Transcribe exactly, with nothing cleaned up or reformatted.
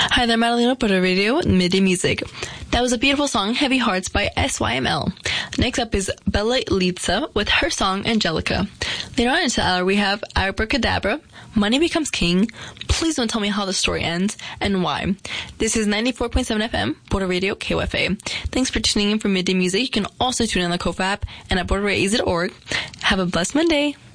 Hi there, Madalena, Puerto Radio, Midday Music. That was a beautiful song, Heavy Hearts by S Y M L. Next up is Bella Litza with her song, Angelica. Later on in the hour, we have Abracadabra, Money Becomes King, Please Don't Tell Me How the Story Ends, and Why. This is ninety-four point seven F M, Puerto Radio, K O F A. Thanks for tuning in for Midday Music. You can also tune in on the K O F A app and at border radio dot org. Have a blessed Monday.